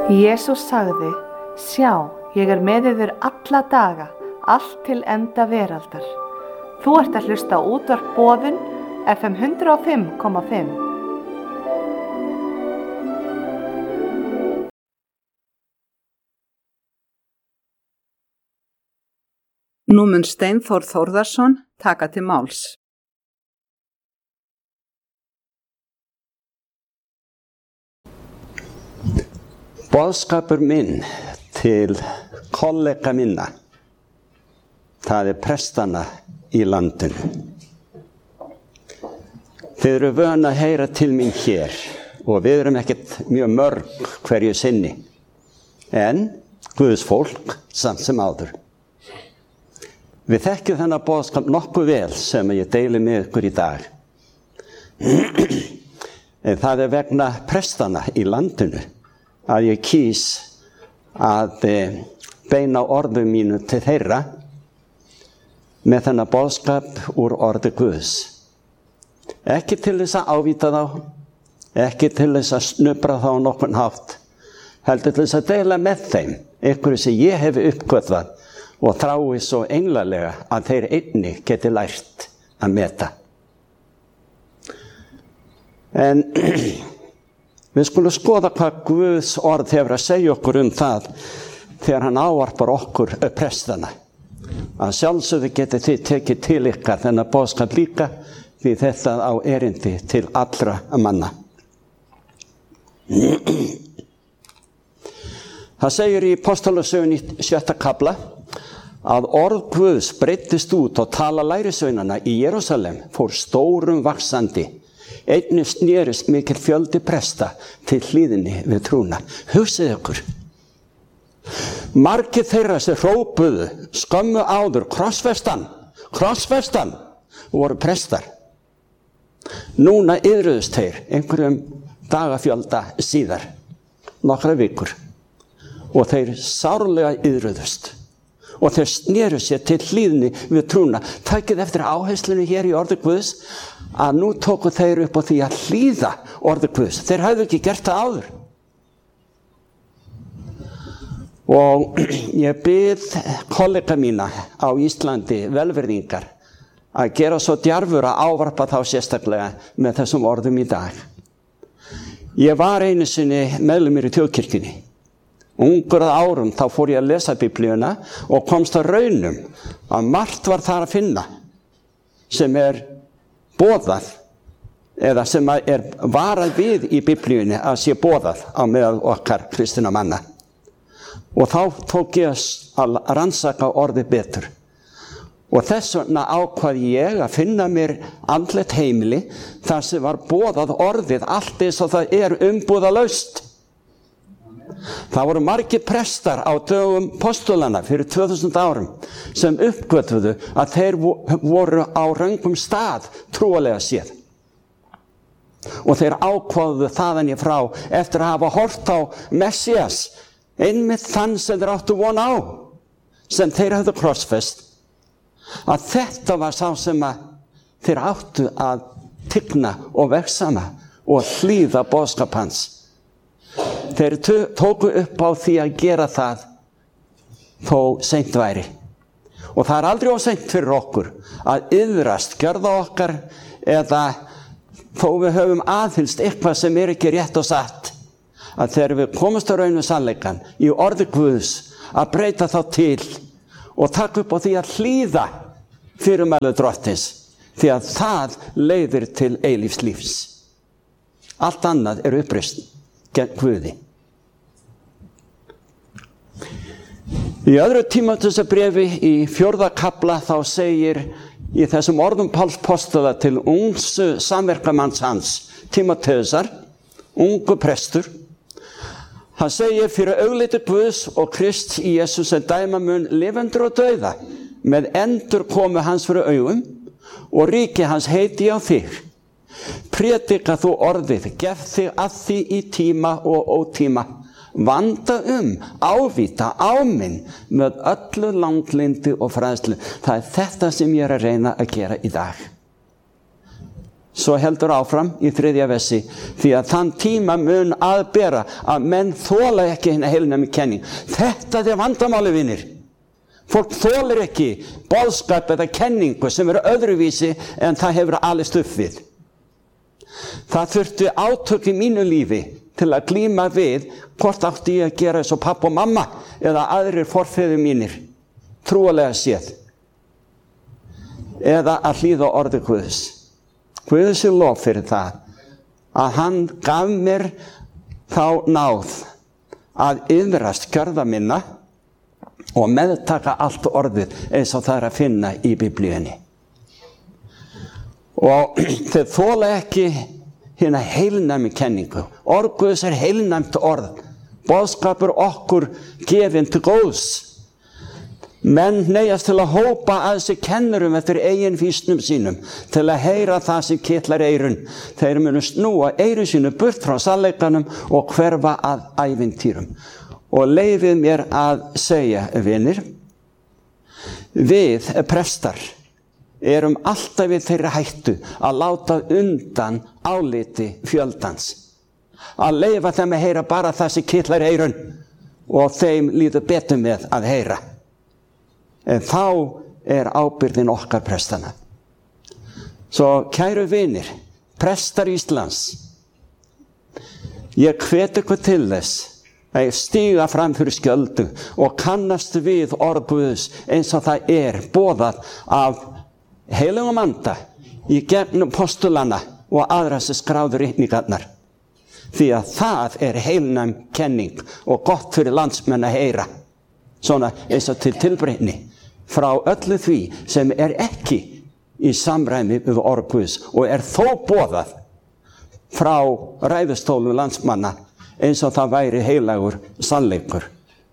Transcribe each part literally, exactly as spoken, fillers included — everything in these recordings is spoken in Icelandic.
Jesús sagði, sjá, ég er með yður alla daga, allt til enda veraldar. Þú ert að hlusta á útvarp Boðun, F M hundrað og fimm komma fimm. Nú mun Steinþór Þórðarson taka til máls. Boðskapur minn til kollega minna, það er prestana í landinu. Þið eru vön að heyra til mín hér og við erum ekkert mjög mörg hverju sinni, en Guðs fólk samt sem áður. Við þekkjum þennan boðskap nokkuð vel sem ég deili með ykkur í dag. En það er vegna prestana í landinu að ég kýs að beina orðum mínu til þeirra með þennan boðskap úr orði Guðs. Ekki til þess að ávíta þá, ekki til þess að snubra þá nokkurn hátt, heldur til þess að deila með þeim einhverju sem ég hef uppgötvað og þrái svo englalega að þeir einni geti lært að meta. En við skulum skoða hvað Guðs orð hefur að segja okkur um það þegar hann ávarpar okkur prestana. Að sjálfsögðu geti þið tekið til ykkar þennan boðskap líka því þetta á erindi til allra manna. Það segir í Apostalasögunni í sjötta kafla að orð Guðs breiddist út og tala lærisveinana í Jerúsalem fór stórum vaxandi. Einnig snerist mikil fjöldi presta til hlýðinni við trúna. Hugsið ykkur. Margir þeirra sem hrópuðu skömmu áður krossfestan, krossfestan voru prestar. Núna iðruðust þeir einhverjum dagafjölda síðar, nokkra vikur, og þeir sárlega iðruðust. Og þeir sneru sér til hlýðni við trúna. Takið eftir áherslunni hér í orði Guðs að nú tóku þeir upp á því að hlýða orði Guðs. Þeir hafðu ekki gert það áður. Og ég bið kollega mína á Íslandi velvirðingar að gera svo djarfur að ávarpa þá sérstaklega með þessum orðum í dag. Ég var einu sinni meðlimur í þjóðkirkjunni. Ungur að árum þá fór ég að lesa Biblíuna og komst að raunum að margt var þar að finna sem er boðað eða sem er varað við í Biblíunni að sé boðað á meðal okkar kristinna manna. Og þá tók ég að rannsaka orðið betur. Og þess vegna ákvað ég að finna mér andlegt heimili þar sem var boðað orðið allt eins og það er umbúðalaust. Það voru margir prestar á dögum postulana fyrir tvö þúsund árum sem uppgötvuðu að þeir voru á röngum stað trúarlega séð. Og þeir ákváðu þaðan í frá eftir að hafa horft á Messias, einmitt þann sem þeir áttu von á, sem þeir hafðu krossfest, að þetta var sá sem að þeir áttu að tigna og vegsama og hlýða boðskap hans. Þeir tóku upp á því að gera það þó seint væri. Og það er aldrei of seint fyrir okkur að iðrast gjörða okkar eða þó við höfum aðhylst eitthvað sem er ekki rétt og satt. Að þegar við komumst á raun við sannleikann í orði Guðs að breyta þá til og taka upp á því að hlýða fyrirmæli drottins því að það leiðir til eilífs lífs. Allt annað er uppreisn gegn Guði. Í öðru Tímóteusarbréfi í fjórða kafla þá segir í þessum orðum Páls postula til ungs samverkamanns hans, Tímóteusar, ungu prestur, hann segir fyrir augliti Guðs og Krists í Jesús sem dæma mun livendur og dauða með endur komu hans fyrir augum og ríki hans heiti á þig. Prédika þú orðið, gef þig að því í tíma og ótíma. Vanda um, ávíta, áminn með öllu langlindi og fræðslu. Það er þetta sem ég er að reyna að gera í dag. Svo heldur áfram í þriðja versi, því að þann tíma mun aðbera að menn þola ekki hina heilnæmu kenning. Þetta er vandamáli, vinir. Fólk þolir ekki boðskap eða kenningu sem eru öðruvísi en það hefur alist upp við. Það þurfti átök í mínu lífi til að glíma við hvort átti ég að gera eins og pappa og mamma eða aðrir forfeður mínir, trúarlega séð, eða að hlýða orði Guðs. Guði sé lof fyrir það að hann gaf mér þá náð að iðrast gjörða minna og meðtaka allt orðið eins og það er að finna í Biblíunni. Og þeir þola ekki hina heilnæmi kenningu. Orð Guðs er heilnæmt orð. Boðskapur okkur gefinn til góðs. Menn hneigjast til að hópa að sig kennurum eftir eigin fýsnum sínum, til að heyra það sem kitlar eyrun. Þeir munu snúa eyrun sínu burt frá sannleikanum og hverfa að ævintýrum. Og leyfið mér að segja, vinir, við prestar erum alltaf við þeirri hættu að láta undan áliti fjöldans. Að leyfa þeim að heyra bara það sem kitlar eyrun og þeim líður betur með að heyra. En þá er ábyrgðin okkar prestana. Svo kæru vinir, prestar Íslands, ég hvet ykkur til þess að stíga fram fyrir skjöldu og kannast við orð Guðs eins og það er boðað af heilögum anda í gegnum postulana og aðra sem skráðu ritningarnar. Því að það er heilnæm kenning og gott fyrir landsmenn að heyra. Svona eins og til tilbreytni frá öllu því sem er ekki í samræmi við orð Guðs og er þó boðað frá ræðustólum landsmanna eins og það væri heilagur sannleikur.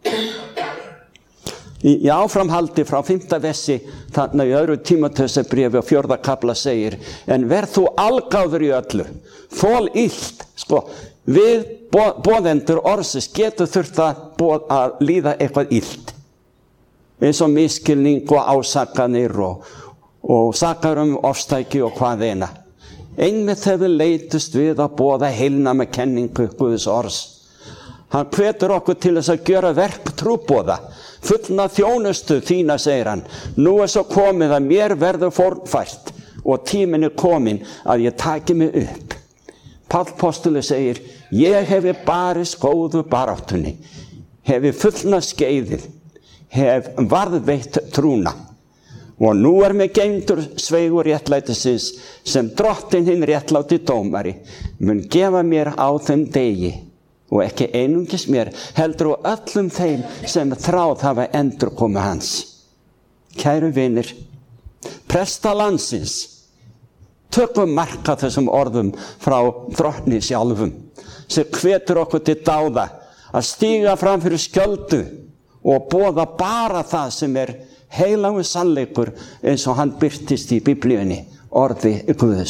Í, í áframhaldi frá fimmta versi þarna í öðru Tímóteusarbréfi og fjórða kafla segir, en verð þú algáður í öllu, þol illt, sko, við boðendur orðsins getur þurft að, boð, að líða eitthvað illt, eins og miskilning og ásakanir og, og sakar um ofstæki og hvað eina. Einmitt hefur leitust við að boða heilnæma kenningu Guðs orðs. Hann hvetur okkur til þess að gjöra verk trúboða, fullna þjónustu þína, segir hann. Nú er svo komið að mér verður fórnfært og tíminn er komin að ég taki mig upp. Páll postuli segir, ég hefi barist góðu baráttunni, hefi fullna skeiðið, hef varðveitt trúna og nú er mig geymdur sveigur réttlætisins sem drottinn hinn réttláti dómari mun gefa mér á þeim degi og ekki einungis mér heldur og öllum þeim sem þráð hafa endurkomu hans. Kæru vinir, presta landsins, tökum mark á þessum orðum frá drottni sjálfum sem hvetur okkur til dáða að stíga fram fyrir skjöldu og boða bara það sem er heilagur sannleikur eins og hann birtist í Biblíunni, orði Guðs.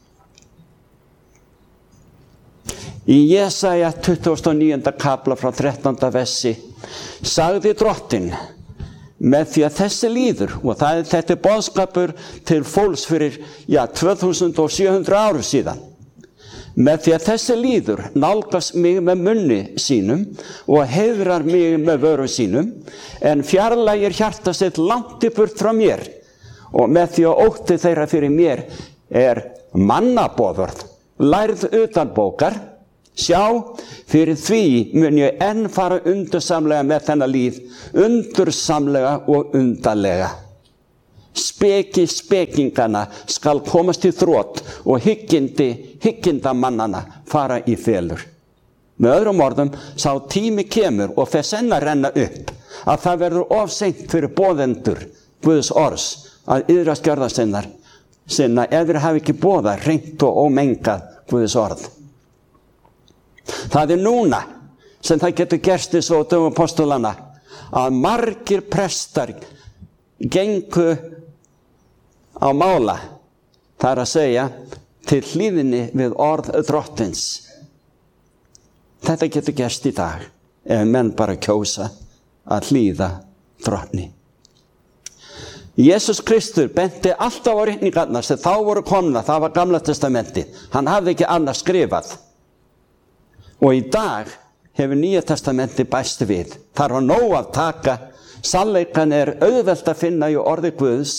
Í Jesaja tuttugasta og níunda kafla frá þrettánda versi sagði drottinn, með því að þessi líður, og það er þetta boðskapur til fólks fyrir ja, tvö þúsund sjö hundruð árum síðan, með því að þessi líður nálgast mig með munni sínum og heiðrar mig með vörum sínum, en fjarlægir hjarta sitt langt í burt frá mér, og með því að ótti þeirra fyrir mér er mannaboðorð, lærð utan bókar. Sjá, fyrir því mun ég enn fara undursamlega með þennan líð, undursamlega og undarlega. Speki spekingana skal komast í þrot og hyggindi hyggindamannana fara í felur. Með öðrum orðum, sá tími kemur og fer senn að renna upp að það verður of seint fyrir boðendur Guðs orðs að iðrast gjörða sinnar sinna ef þeir hafi ekki boðað hreint og ómengað Guðs orð. Það er núna sem það getur gerst eins og dögum postulana að margir prestar gengu á mála, það er að segja til hlýðinni við orð drottins. Þetta getur gerst í dag ef menn bara kjósa að hlýða drottni. Jesus Kristur benti alltaf á ritningarnar sem þá voru komna, það var Gamla testamenti. Hann hafði ekki annars skrifað. Og í dag hefur Nýja testamenti bæst við. Það er nóg að taka, sannleikan er auðvelt að finna í orði Guðs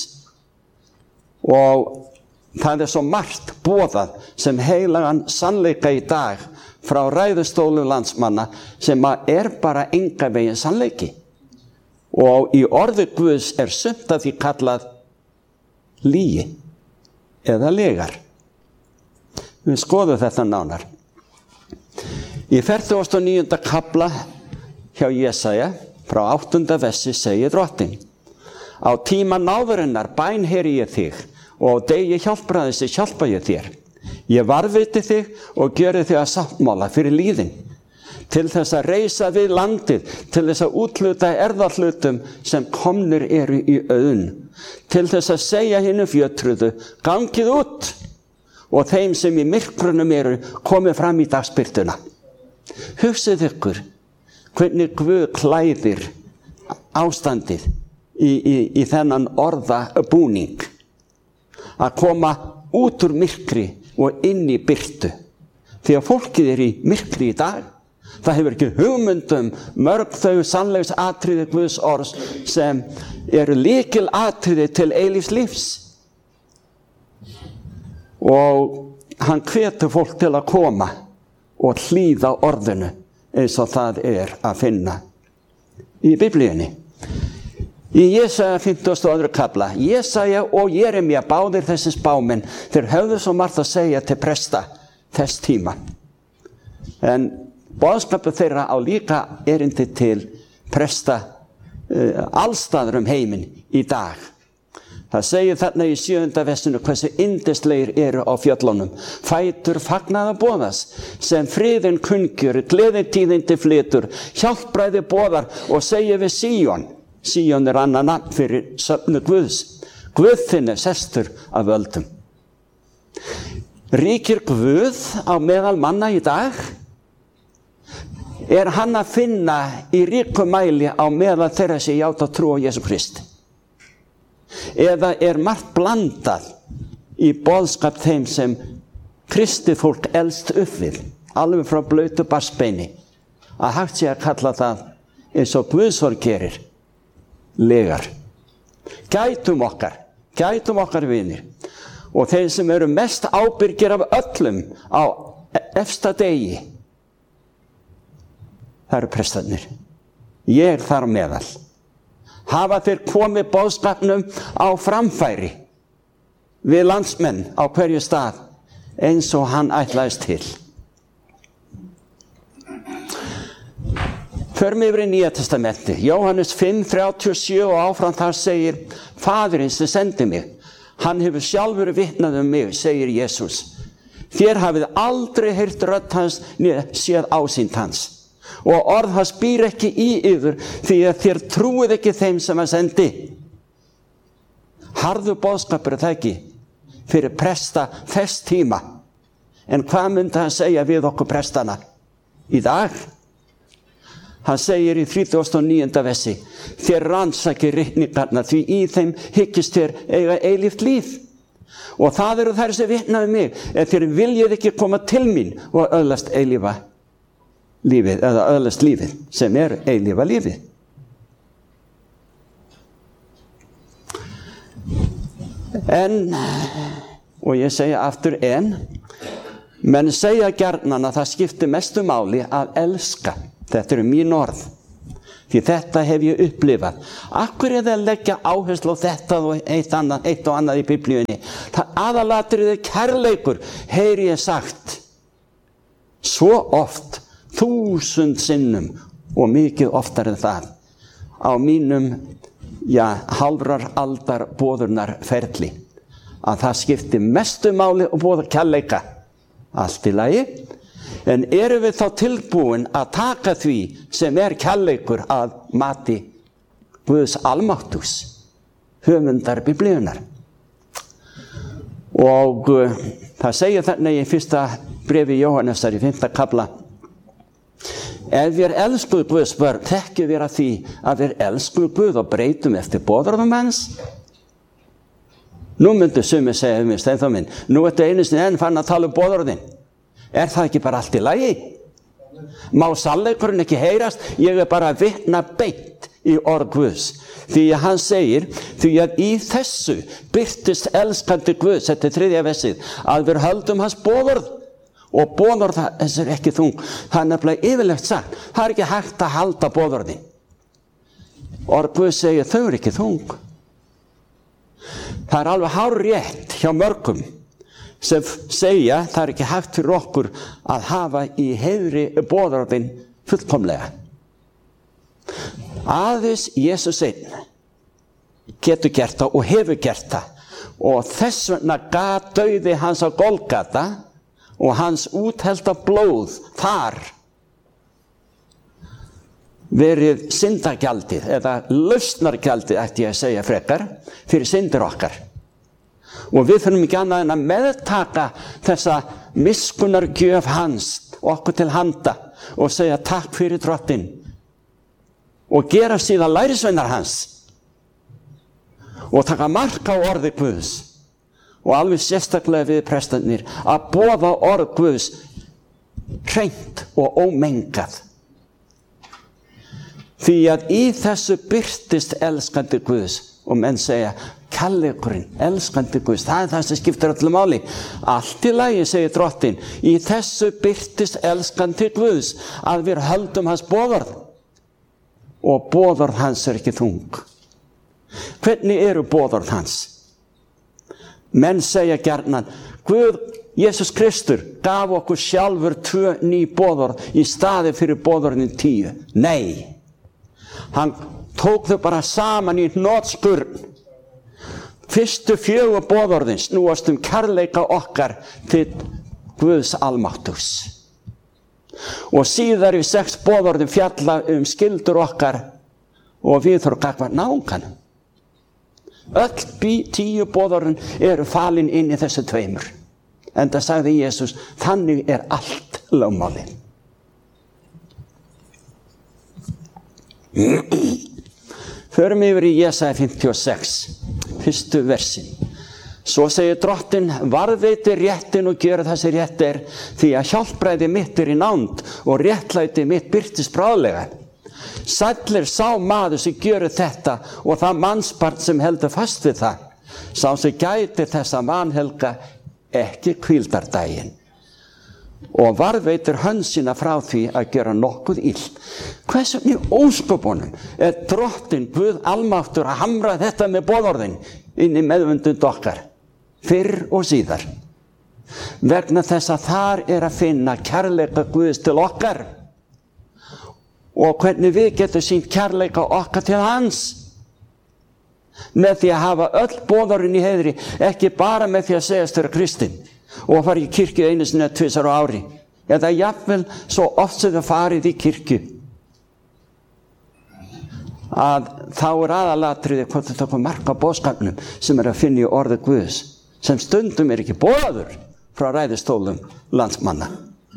og það er svo margt boðað sem heilagan sannleika í dag frá ræðustólu landsmanna sem er bara enga veginn sannleiki. Og í orði Guðs er sumt af því kallað lygi eða legar. Við skoðum þetta nánar. Í fertugasta og níunda kafla hjá Jesaja frá áttunda versi segir drottinn: Á tíma náðurinnar bænheyri ég þig og á degi hjálpræðis hjálpa ég þér. Ég varðveiti þig og gjöri þig að sáttmála fyrir líðin, til þess að reisa við landið, til þess að útluta erðahlutum sem komnir eru í auðn, til þess að segja hinu fjötruðu, gangið út, og þeim sem í myrkrunum eru komið fram í dagsbirtuna. Hugsið ykkur hvernig Guð klæðir ástandið í, í, í þennan orðabúning, að koma út úr myrkri og inn í birtu. Því að fólkið er í myrkri í dag. Það hefur ekki hugmyndum mörg þau sannleiks atriði Guðs orðs sem eru lykil atriði til eilífs lífs. Og hann hvetur fólk til að koma og hlýða orðinu eins og það er að finna í Biblíunni. Í Jesaja fimmtugasta og öðrum kafla, Jesaja og Jeremía, báðir þessi spámenn, þeir höfðu svo margt að segja til presta þess tíma. En boðskapur þeirra á líka erindi til presta uh, allstaðar um heiminn í dag. Það segir þarna í sjöunda versinu hversu yndislegir eru á fjöllunum. Fætur fagnaða boðas, sem friðin kungjur, gleðitíðindi flytur, hjálpræði boðar og segir við Síón. Síón er annað nafn fyrir söfnu Guðs. Guð þinn er sestur af völdum. Ríkir Guð á meðal manna í dag? Er hann að finna í ríkum mæli á meðal þeirra sem játa trú á Jesú Krist? Eða er margt blandað í boðskap þeim sem kristið fólk elst upp við, alveg frá blautu barnsbeini, að hægt sé að kalla það eins og Guðsorð gerir, legar. Gætum okkar, gætum okkar vinir, og þeir sem eru mest ábyrgir af öllum á efsta degi, það eru prestarnir. Ég er þar meðal. Hafa þeir komið boðskapnum á framfæri við landsmenn á hverju stað eins og hann ætlaðist til. Förum yfir í Nýja testamenti. Jóhannes fimm þrjátíu og sjö og áfram þar segir: Faðirinn sem sendi mig, hann hefur sjálfur vitnað um mig, segir Jesús. Þér hafið aldrei heyrt rödd hans né séð ásýnd hans. Og orð hans býr ekki í yður, því að þér trúið ekki þeim sem hann sendi. Harður boðskapur er það ekki fyrir presta þess tíma. En hvað myndi hann segja við okkur prestana í dag? Hann segir í þrítugasta og níunda versi: Þér rannsakið ritningarnar, því í þeim hyggist þér eiga eilíft líf. Og það eru þær sem vitna um mig, ef þér viljið ekki koma til mín og öðlast eilífa lífið, eða öðlast lífið, sem er eilífa lífið. En, og ég segja aftur en, menn segja gjarnan að það skiptir mestu máli að elska. Þetta eru mín orð, því þetta hef ég upplifað. Akkur er það að leggja áherslu á þetta og eitt, annað, eitt og annað í Biblíunni? Það aðalatriði kærleikur, heyri ég sagt, svo oft, þúsund sinnum og mikið oftar en það, á mínum, já, hálfrar aldar boðurnar ferli, að það skiptir mestu máli og boða kærleika. Allt í lagi. En erum við þá tilbúin að taka því sem er kærleikur að mati Guðs almáttugs, höfundar Biblíunnar? Og uh, það segir þarna í fyrsta bréfi Jóhannesar í fimmta kafla: Ef við elskum Guðs börn, þekkjum við að því að við elskum Guð og breytum eftir boðorðum hans. Nú myndu sumir segja um mig, Steinþór minn, nú ertu einu sinni enn fann að tala um boðorðin. Er það ekki bara allt í lagi? Má sannleikurinn ekki heyrast? Ég er bara að vitna beint í orð Guðs. Því að hann segir, því að í þessu birtist elskandi Guðs, þetta er þriðja versið, að við höldum hans boðorð. Og boðorð þessi er ekki þung. Það er nefnilega yfirlegt sagt. Það er ekki hægt að halda boðorðin. Orð Guðs segir, þau eru ekki þung. Það er alveg hárrétt hjá mörgum sem segja það er ekki hægt fyrir okkur að hafa í heiðri boðorðin fullkomlega. Aðeins Jesús einn getur gert það og hefur gert það, og þess vegna gat dauði hans á Golgata og hans úthelda blóð þar verið syndagjaldið eða lausnargjaldið, ætti ég að segja frekar, fyrir syndir okkar. Og við þurfum ekki annað en að meðtaka þessa miskunnargjöf hans okkur til handa og segja takk fyrir Drottinn og gera síðan lærisveinar hans og taka mark á orði Guðs og alveg sérstaklega við prestarnir að boða orð Guðs hreint og ómengað. Því að í þessu birtist elskandi Guðs, og menn segja kærleikurinn, elskandi Guðs, það er það sem skiptir öllu máli. Allt í lagi, segir Drottinn, í þessu birtist elskandi Guðs að við höldum hans boðorð, og boðorð hans er ekki þung. Hvernig eru boðorð hans? Menn segja gjarnan, Guð, Jesús Kristur gaf okkur sjálfur tvö ný boðorð í staði fyrir boðorðin tíu. Nei. Hann tók þau bara saman í hnotskurn. Fyrstu fjögur boðorðin snúast um kærleika okkar til Guðs almáttugs. Og síðar í sex boðorðin fjalla um skyldur okkar og viðhorf gagnvart náunganum. Öll tíu boðorðin eru falin inn í þessu tveimur. Enda sagði Jesús, þannig er allt lögmálið. Förum yfir í Jesaja fimmtíu og sex, fyrstu versin. Svo segir Drottinn, varðveiti réttin og gjöra það sem rétt er, því að hjálpræði mitt er í nánd og réttlæti mitt birtist bráðlega. Sæll er sá maður sem gjörir þetta og það mannsbarn sem heldur fast við það. Sá sem gætir þessa vanhelga ekki hvíldardaginn og varðveitir hönd sína frá því að gera nokkuð illt. Hvers vegna í ósköpunum er Drottinn Guð almáttur að hamra þetta með boðorðin inn í meðvundund okkar, fyrr og síðar? Vegna þess að þar er að finna kærleika Guðs til okkar og hvernig við getum sýnt kærleika okkar til hans. Með því að hafa öll boðorðin í heiðri, ekki bara með því að segjast vera kristinn og fara í kirkju einu sinni eða tvisar á ári, eða jafnvel svo oft sem það farið í kirkju, að þá er aðalatriði hvort það kom mark á boðskapnum sem er að finna í orði Guðs, sem stundum er ekki boðaður frá ræðustólum landsmanna.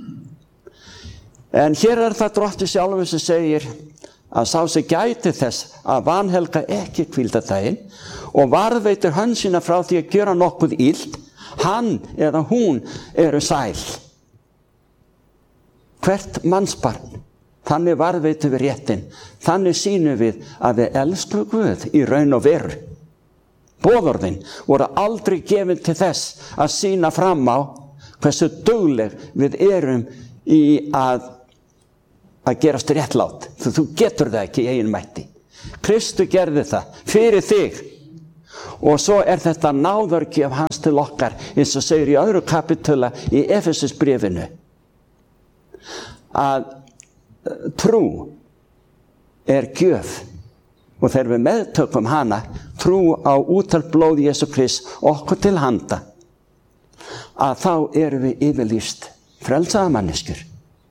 En hér er það Drottinn sjálfur sem segir að sá sem gæti þess að vanhelga ekki hvíldardaginn og varðveitir hönd sína frá því að gera nokkuð illt, hann eða hún eru sæl. Hvert mannsbarn, þannig varðveitum við réttin, þannig sýnum við að við elskum Guð í raun og veru. Boðorðin voru aldrei gefin til þess að sýna fram á hversu dugleg við erum í að að gerast réttlátt, þú, þú getur það ekki í eigin mætti. Kristur gerði það fyrir þig og svo er þetta náðargjöf hans til okkar, eins og segir í öðru kapitula í Efesusbréfinu, að trú er gjöf og þegar við meðtökum hana, trú á útalt blóð Jesú Krist okkur til handa, að þá erum við yfirlýst frelsaða manneskjur.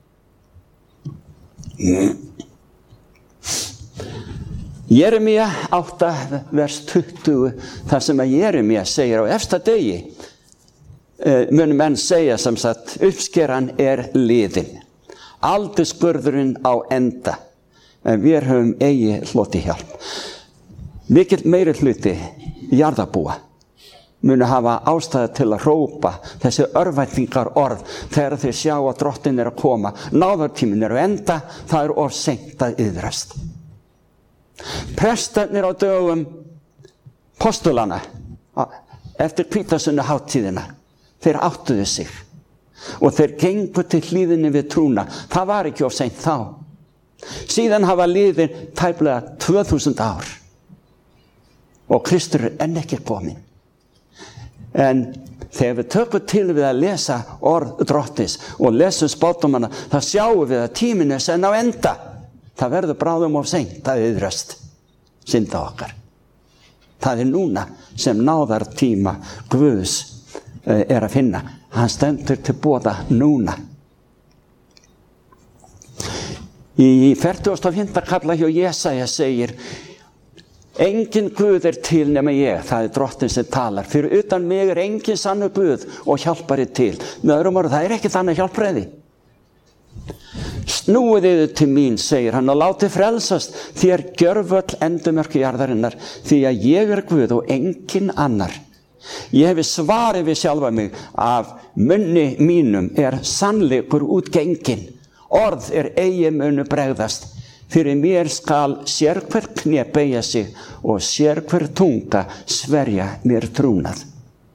Jeremía átta vers tuttugu, þar sem að Jeremía segir á efsta degi eh, munu menn segja sem sagt uppskeran er liðin, aldurskurðurinn á enda, en við höfum eigi hloti hjálp. Mikill meiri hluti jarðarbúa munu hafa ástæðu til að hrópa þessi örvæntingar orð þegar þeir sjá að drottin er að koma, náðartíminn er að enda, það er of seint að iðrast. Prestarnir á dögum postulana eftir hvítasunnu hátíðina, þeir áttuðu sig og þeir gengu til hlíðinni við trúna. Það var ekki of seint þá. Síðan hafa liðin tæplega tvö þúsund ár og Kristur er enn ekki kominn. En þegar við tökum til við að lesa orð drottins og lesum spádómana, þá sjáum við að tíminn er senn á enda. Það verður bráðum of seint að iðrast synda okkar. Það er núna sem náðartíma Guðs er að finna. Hann stendur til boða núna. Í fertugasta og fimmta kafla hjá Jesaja segir: engin Guð er til nema ég, það er drottin sem talar. Fyrir utan mig er engin sannur Guð og hjálpari til. Með öðrum orðum, það er ekki þannig hjálpræði. Snúið yður til mín, segir hann, og látið frelsast þér gjörvöll endimörk jarðarinnar, því að ég er Guð og engin annar. Ég hefi svarið við sjálfa mig, af munni mínum er sannleikur útgengin. Orð er eigi munu bregðast. Fyrir mér skal sérhver kné beygja sig og sérhver tunga sverja mér trúnað.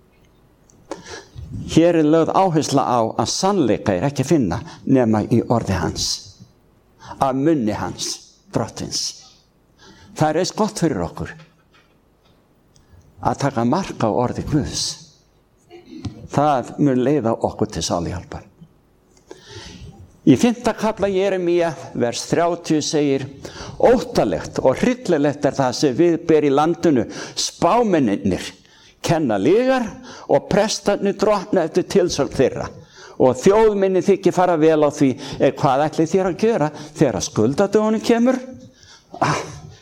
Hér er lögð áhersla á að sannleika er ekki að finna nema í orði hans, af munni hans, drottins. Það er eins gott fyrir okkur að taka mark á orði Guðs. Það mun leiða okkur til sáluhjálpar. Í fimmta kafla Jeremía, vers þrjátíu segir: óttalegt og hryllilegt er það sem við ber í landinu, spámennirnir kenna lygar og prestarnir drottna eftir tilsögn þeirra, og þjóðminni þykir fara vel á því. Er hvað ætlið þér að gera þegar skuldadögunum kemur? Ah,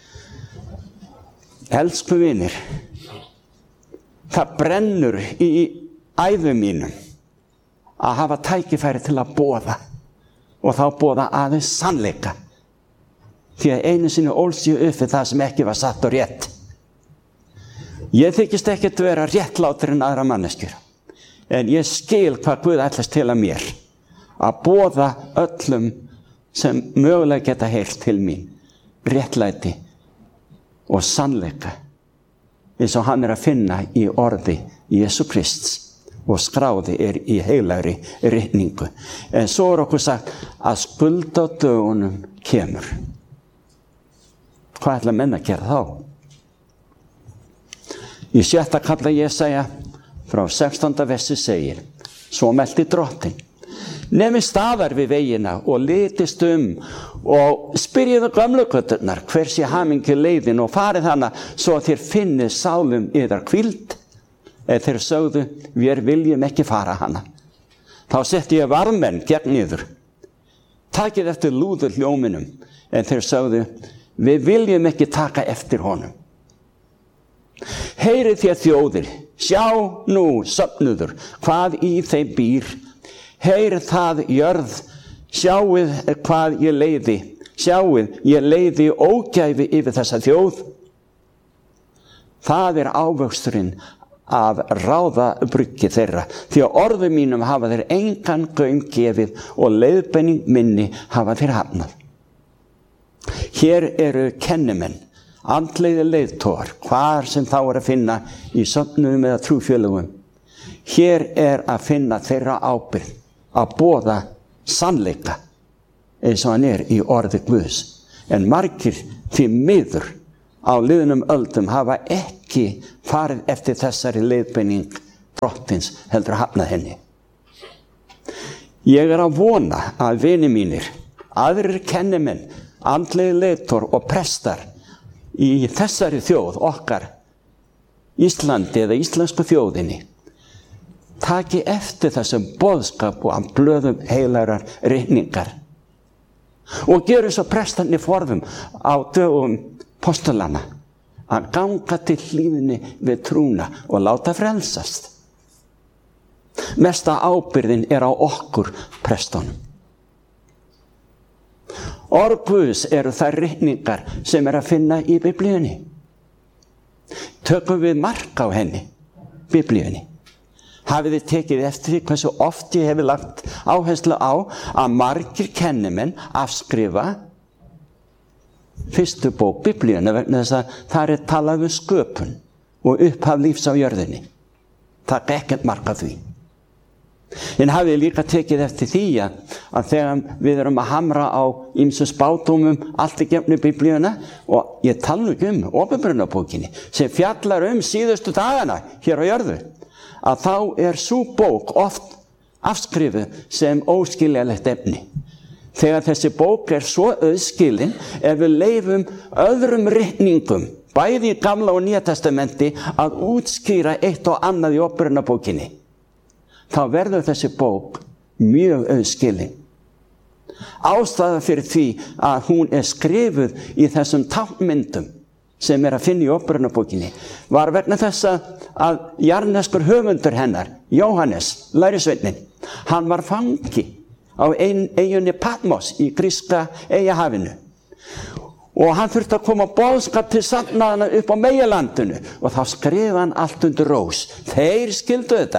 elsku vinir, það brennur í æðum mínum að hafa tækifæri til að boða, og þá boða aðeins sannleika, því að einu sinni ólst ég upp við það sem ekki var satt og rétt. Ég þykist ekkert vera réttlátur en aðra manneskjur, en ég skil hvað Guð ætlast til að mér, að boða öllum sem mögulega geta heyrt til mín réttlæti og sannleika, eins og hann er að finna í orði Jesú Krists og skráði er í heilagri ritningu. En svo er okkur sagt að skuldadögunum kemur. Hvað ætla menn að gera þá? Í sjötta kafla Jesaja frá sextánda versi segir: svo melti drottin: nemi staðar við vegina og litist um og spyrjiðu gömlu göturnar hver sé hamingju leiðin, og farið hana svo að þér finnið sálum yðar hvíld. Eða þeir sögðu: við viljum ekki fara hana. Þá setti ég varðmenn gegn yður. Takið eftir lúður hljóminum. En þeir sögðu: við viljum ekki taka eftir honum. Heyrið þér þjóðir, sjá nú söfnuður, hvað í þeim býr. Heyrið það jörð, sjáið hvað ég leiði. Sjáið, ég leiði ógæfi yfir þessa þjóð. Það er ávöxturinn af ráðabruggi þeirra, því að orðum mínum hafa þeir engan gaum gefið og leiðbeining minni hafa þeir hafnað. Hér eru kennimenn, andlegir leiðtogar, hvar sem þá er að finna í söfnum eða trúfélögum. Hér er að finna þeirra ábyrgð að boða sannleika eins og hann er í orði Guðs. En margir því miður á liðnum öldum hafa ekki farið eftir þessari leiðbeining drottins, heldur að hafna henni. Ég er að vona að vini mínir, aðrir kennimenn, andlegir leiðtogar og prestar í þessari þjóð okkar, Íslandi eða íslensku þjóðinni, taki eftir þessum boðskap og að blöðum heilagrar ritningar og geru svo prestarnir forðum á dögum postulana að ganga til hlíðinni við trúna og láta frelsast. Mesta ábyrgðin er á okkur prestunum. Orð Guðs eru þær ritningar sem er að finna í Biblíunni. Tökum við mark á henni Biblíunni. Hafið þið tekið eftir því hversu oft ég hefur lagt áherslu á að margir kennimenn afskrifa fyrstu bók Biblíunni vegna þess að þar er talað um sköpun og upphaf lífs á jörðinni. Það er ekkert mark af því. En hafið líka tekið eftir því að þegar við erum að hamra á ýmsum spádómum allt í gegnum Biblíuna, og ég tala nú ekki um Åpenbarunarbókinni sem fjallar um síðustu dagana hér á jörðu, að þá er sú bók oft afskrifuð sem óskiljanlegt efni. Þegar þessi bók er svo auðskilin, ef við leifum öðrum ritningum, bæði í Gamla og Nýja testamenti, að útskýra eitt og annað í Åpenbarunarbókinni, þá verður þessi bók mjög auðskilin. Ástæða fyrir því að hún er skrifuð í þessum táknmyndum sem er að finna í Åpenbarunarbókinni var vegna þess að jarðneskur höfundur hennar, Jóhannes, lærisveinninn, hann var fangi á ein, eyjunni Patmos í gríska eyjahafinu. Og hann þurfti að koma boðskap til safnaðana upp á meginlandinu og þá skrifaði hann allt undir rós. Þeir skildu þetta.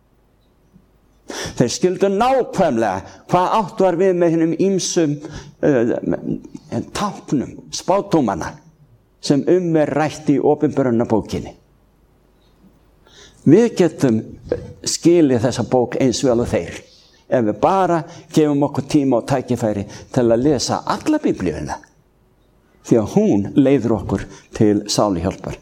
Þeir skildu nákvæmlega hvað átt var við með hinnum ýmsum uh, táknum, spádómana sem um er rætt í Åpenbarunarbókinni. Við getum skilið þessa bók eins vel og þeir ef við bara gefum okkur tíma og tækifæri til að lesa alla Biblíuna, því að hún leiðir okkur til sálihjálpar.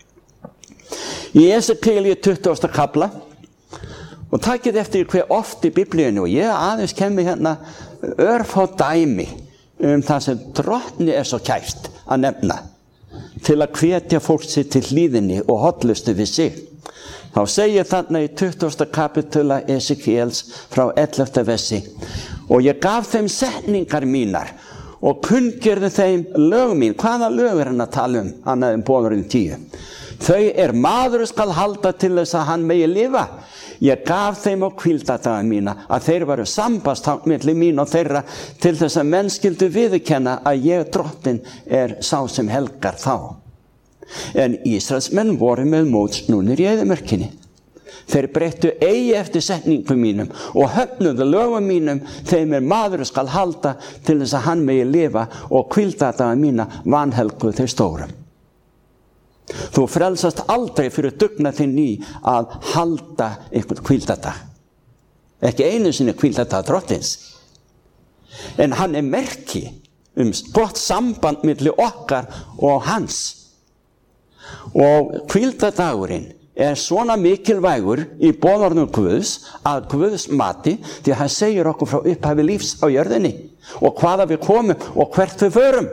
Í Esekielíu tuttugasta kafla, og takið eftir hver oft í Biblíunni, og ég aðeins kemur hérna örfá dæmi um það sem drottni er svo kært að nefna til að hvetja fólk sér til hlýðinni og hollustu við sig. Þá segir þarna í tuttugasta kapitula Esekiels frá ellefta versi: og ég gaf þeim setningar mínar og kunngjörði þeim lög mín. Hvaða lög er hann að tala um? Annað en Boðorðin tíu. Þau er maður skal halda til þess að hann megi lifa. Ég gaf þeim á hvíldardaga mína að þeir varu sambandstákn milli mín og þeirra til þess að menn skyldu viðurkenna að ég drottin er sá sem helgar þá. En Ísraelsmenn voru með mótsnúnir í eyðimörkinni. Þeir breyttu eigi eftir setningum mínum og höfnuðu lögum mínum. Þeim er maður skal halda til þess að hann megi lifa og hvíldardaga mína vanhelguðu þeir stórum. Þú frelsast aldrei fyrir dugnað þinn í að halda einhvern hvíldardag. Ekki einu sinni hvíldardag drottins. En hann er merki um gott samband milli okkar og hans. Og hvíldardagurinn er svona mikilvægur í boðorðum Guðs að Guðs mati, því að hann segir okkur frá upphafi lífs á jörðinni og hvaða við komum og hvert við förum.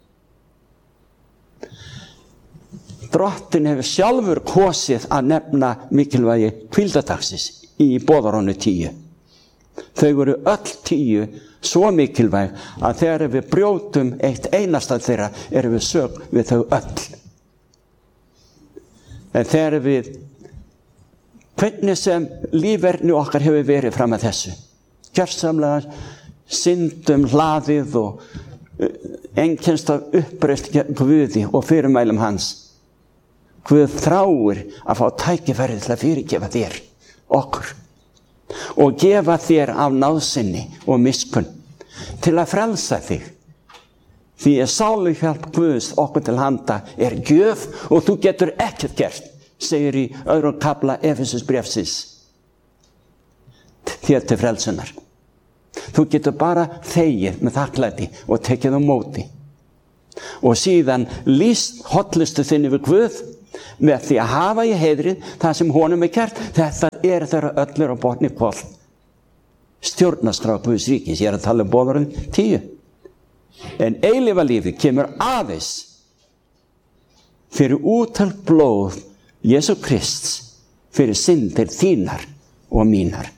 Drottin hefur sjálfur kosið að nefna mikilvægi hvíldardagsins í boðorðinu tíu. Þau voru öll tíu svo mikilvæg að þegar við brjótum eitt einasta þeirra erum við sök við þau öll. En þegar við, hvernig sem lífverðni okkar hefur verið fram að þessu, gjörsamlega syndum hlaðið og einkennst af uppreist Guði og fyrirmælum hans. Guð þráir að fá tækifæri til að fyrirgefa þér, okkur, og gefa þér af náðsinni og miskunn til að frelsa þig. Því að sáluhjálp Guðs okkur til handa er gjöf og þú getur ekkert gert, segir í öðrum kafla Efesusbréfsins, þér til frelsunar. Þú getur bara þegið með þakklæti og tekið á móti. Og síðan lýst hollustu þinni við Guð með því að hafa í heiðrið það sem honum er kært. Þetta er þeirra öllur á botni kvoll. Stjórnarskrá Guðs ríkis, ég er að tala um boðorðin tíu. En eilífa lífi kemur aðeins fyrir útal blóð Jesú Krists fyrir syndir þínar og mínar.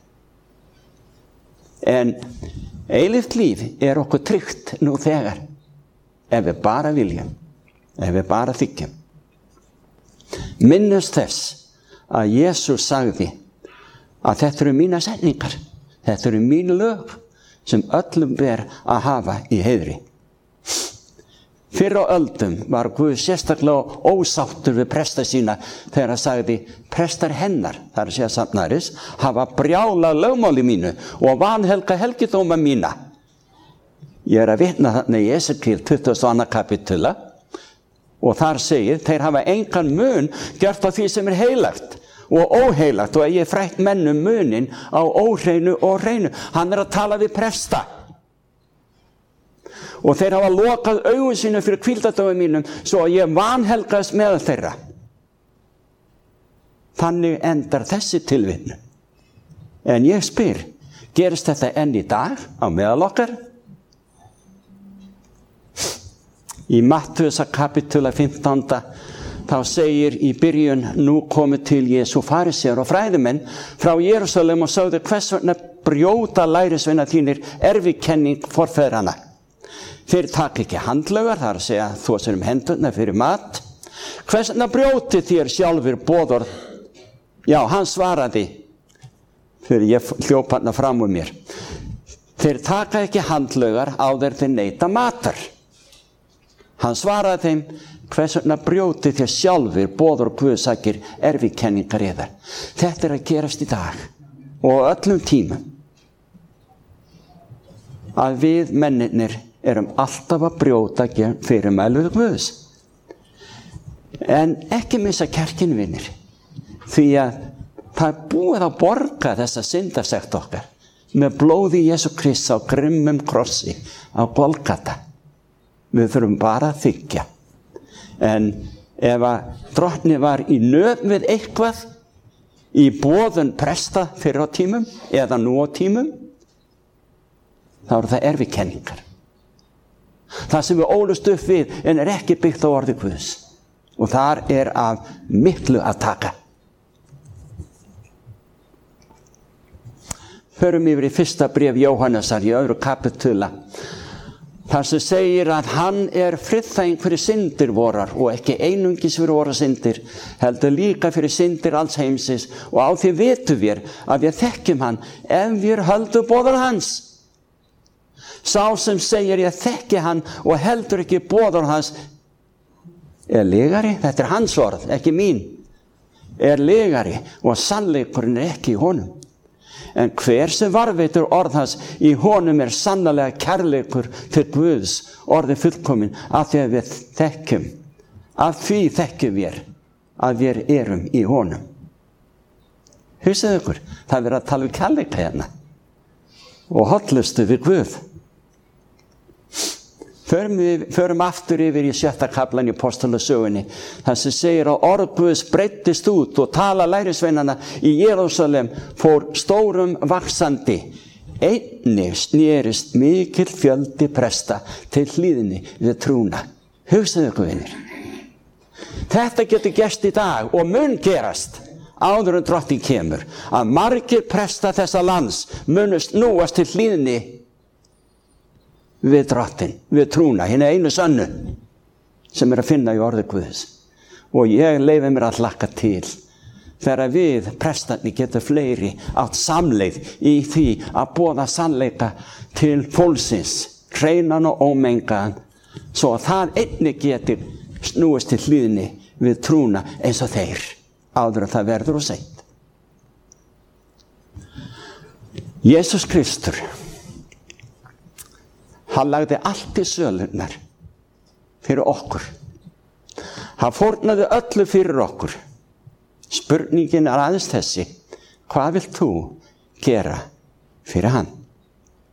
En eilíft líf er okkur tryggt nú þegar ef við bara viljum, ef við bara þykjum. Minnast þess að Jesús sagði að þetta eru mínar setningar, þetta eru mín lög sem öllum ber að hafa í heiðri. Fyrr á öldum var Guð sérstaklega ósáttur við presta sína þegar hann sagði, prestar hennar, það er að segja safnaris, hafa brjálað lögmáli mínu og vanhelga helgidóma mína. Ég er að vitna þarna í Esekíel tuttugasta og annað kapítula og þar segir, þeir hafa engan mun gjört á því sem er heilagt og óheilagt og ég frætt mennum munin á óhreinu og hreinu. Hann er að tala við presta. Og þeir hafa lokað augun sínu fyrir hvíldardögum mínum svo að ég vanhelgast meðal þeirra. Þannig endar þessi tilvitnun. En ég spyr, gerist þetta enn í dag á meðal okkar? Í Mattheusar kapítula fimmtánda þá segir í byrjun, nú komu til Jesú farisear og fræðimenn frá Jerúsalem og sögðu, hvers vegna brjóta lærisveinar þínir erfikenning forfeðranna? Þeir taka ekki handlaugar, það er að segja þú sér um hendurna fyrir mat. Hvers vegna brjóti þér sjálfur boðorð? Já, hann svaraði, fyrir ég hljóp hann fram úr mér. Þeir taka ekki handlaugar áður þeir neita matar. Hann svaraði þeim, hvers vegna brjóti þér sjálfur boðorð Guðsakir erfikenningar yðar. Þetta er að gerast í dag og öllum tímum. Að við mennirnir erum alltaf að brjóta fyrirmæli Guðs. En ekki missa kjarkinvinir, því að það er búið að borga þessa syndarsekt okkar með blóði Jesú Krists á grimmum krossi á Golgata. Við þurfum bara að þiggja. En ef að drottni var í nöð við eitthvað í boðun presta fyrir á tímum eða nú á tímum, þá eru það erfikenningar. Það sem við ólust upp við en er ekki byggt á orði Guðs. Og þar er af miklu að taka. Förum yfir í fyrsta bréf Jóhannesar í öðru kapítula. Þar sem segir að hann er friðþæging fyrir syndir vorar og ekki einungis fyrir vorar syndir, heldur líka fyrir syndir alls heimsins og á því vitum við að við þekkjum hann ef við höldum boðorð hans. Sá sem segir ég þekki hann og heldur ekki boðorð hans er legari, þetta er hans orð, ekki mín, er legari og sannleikurinn er ekki í honum. En hver sem varveitur orð hans í honum er sannlega kærleikur til Guðs, orðið fullkomin, af því að við þekkjum, af því þekkjum við að við erum í honum. Hugsið ykkur, það er verið að tala um kærleika hérna og hollustu við Guð. Förum, við, förum aftur yfir í sjötta kaflan í Apostolasögunni, þar sem segir að orð Guðs breiddist út og tala lærisveinana í Jerúsalem fór stórum vaxandi. Einnig snerist mikill fjöldi presta til hlýðni við trúna. Hugsaðu ykkur, vinir. Þetta getur gerst í dag og mun gerast áður en drottinn kemur, að margir presta þessa lands munust núast til hlýðni við drottinn, við trúna, hina einu sönnu sem er að finna í orði Guðs. Og ég leyfi mér að hlakka til þegar við prestarnir getur fleiri átt samleið í því að boða sannleika til fólksins, hreinan og ómengaðan, svo að það einnig getur snúist til hlýðni við trúna eins og þeir, áður að það verður og seint. Jesús Kristur, hann lagði allt í sölurnar fyrir okkur. Hann fórnaði öllu fyrir okkur. Spurningin er aðeins þessi, hvað vilt þú gera fyrir hann?